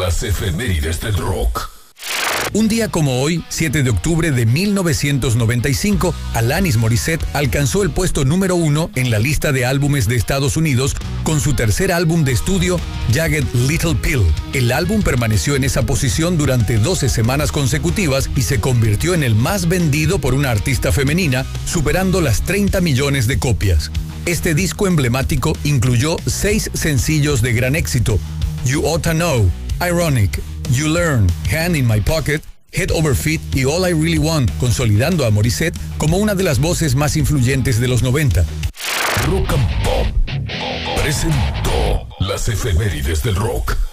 Las efemérides del rock. Un día como hoy, 7 de octubre de 1995, Alanis Morissette alcanzó el puesto número 1 en la lista de álbumes de Estados Unidos con su tercer álbum de estudio, Jagged Little Pill. El álbum permaneció en esa posición durante 12 semanas consecutivas y se convirtió en el más vendido por una artista femenina, superando las 30 millones de copias. Este disco emblemático incluyó 6 sencillos de gran éxito: You Oughta Know, Ironic, You Learn, Hand in My Pocket, Head Over Feet y All I Really Want, consolidando a Morissette como una de las voces más influyentes de los 90. Rock and Pop presentó las efemérides del rock.